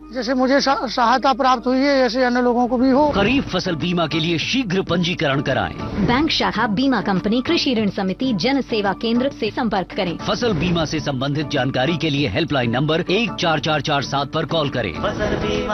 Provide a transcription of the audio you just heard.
जैसे मुझे सहायता प्राप्त हुई है, ऐसे अन्य लोगों को भी हो। खरीफ फसल बीमा के लिए शीघ्र पंजीकरण कराएं। बैंक शाखा, बीमा कंपनी, कृषि ऋण समिति, जन सेवा केंद्र से संपर्क करें। फसल बीमा से संबंधित जानकारी के लिए हेल्पलाइन नंबर 144447 पर कॉल करें।